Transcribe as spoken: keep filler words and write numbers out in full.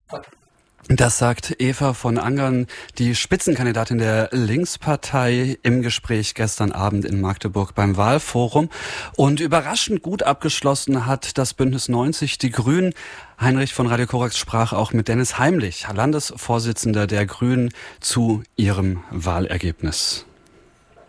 Das sagt Eva von Angern, die Spitzenkandidatin der Linkspartei, im Gespräch gestern Abend in Magdeburg beim Wahlforum. Und überraschend gut abgeschlossen hat das Bündnis neunzig Die Grünen. Heinrich von Radio Korax sprach auch mit Dennis Heimlich, Landesvorsitzender der Grünen, zu ihrem Wahlergebnis.